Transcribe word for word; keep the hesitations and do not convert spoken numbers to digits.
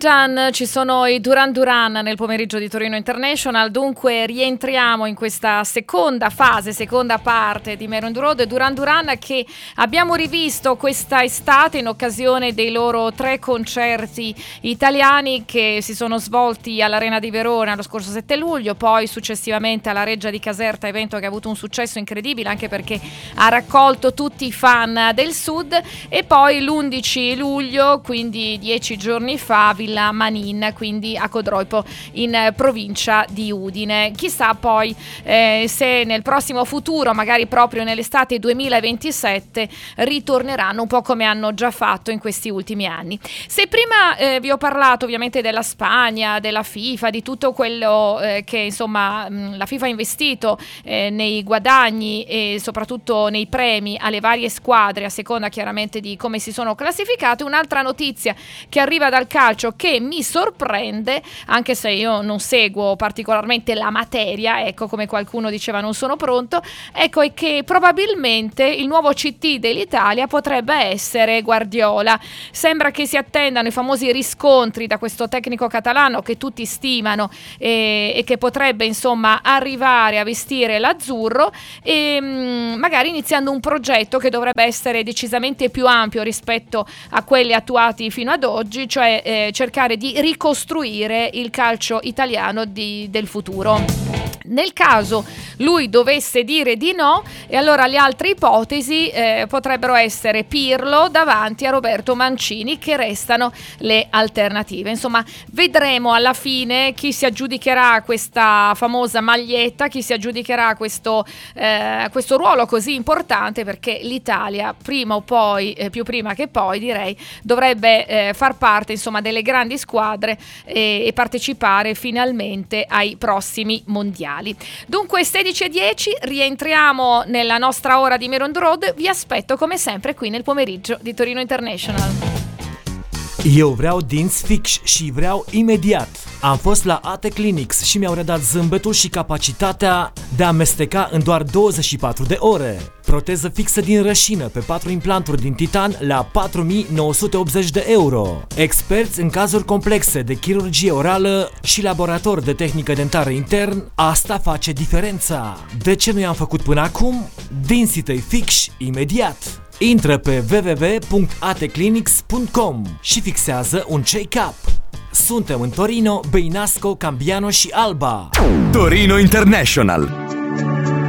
Gian, ci sono i Duran Duran nel pomeriggio di Torino International, dunque rientriamo in questa seconda fase, seconda parte di Main on the Road. Duran Duran che abbiamo rivisto questa estate in occasione dei loro tre concerti italiani che si sono svolti all'Arena di Verona lo scorso sette luglio, poi successivamente alla Reggia di Caserta, evento che ha avuto un successo incredibile anche perché ha raccolto tutti i fan del Sud, e poi l'undici luglio, quindi dieci giorni fa, Villa Manin, quindi a Codroipo in provincia di Udine. Chissà poi eh, se nel prossimo futuro, magari proprio nell'estate duemilaventisette, ritorneranno un po' come hanno già fatto in questi ultimi anni. Se prima eh, vi ho parlato ovviamente della Spagna, della FIFA, di tutto quello eh, che insomma mh, la FIFA ha investito eh, nei guadagni e soprattutto nei premi alle varie squadre a seconda chiaramente di come si sono classificate, un'altra notizia che arriva dal calcio che mi sorprende, anche se io non seguo particolarmente la materia, ecco, come qualcuno diceva non sono pronto, ecco, è che probabilmente il nuovo C T dell'Italia potrebbe essere Guardiola. Sembra che si attendano i famosi riscontri da questo tecnico catalano che tutti stimano e, e che potrebbe insomma arrivare a vestire l'azzurro, e mh, magari iniziando un progetto che dovrebbe essere decisamente più ampio rispetto a quelli attuati fino ad oggi, cioè eh, cercare di ricostruire il calcio italiano di, del futuro. Nel caso lui dovesse dire di no, e allora le altre ipotesi eh, potrebbero essere Pirlo davanti a Roberto Mancini, che restano le alternative. Insomma, vedremo alla fine chi si aggiudicherà questa famosa maglietta, chi si aggiudicherà questo, eh, questo ruolo così importante, perché l'Italia prima o poi, eh, più prima che poi direi, dovrebbe eh, far parte insomma delle grandi squadre e, e partecipare finalmente ai prossimi mondiali. Dunque sedici e dieci, rientriamo nella nostra ora di Main on the Road. Vi aspetto come sempre qui nel pomeriggio di Torino International. Eu vreau dinți fix și vreau imediat. Am fost la A T Clinics și mi-au redat zâmbetul și capacitatea de a mesteca în doar douăzeci și patru de ore. Proteză fixă din rășină pe patru implanturi din titan la patru mii nouă sute optzeci de euro. Experți în cazuri complexe de chirurgie orală și laborator de tehnică dentară intern, asta face diferența. De ce nu i-am făcut până acum? Dinții tăi fix imediat. Intră pe w w w punct a t clinics punct com și fixează un check-up. Suntem în Torino, Beinasco, Cambiano și Alba. Torino International.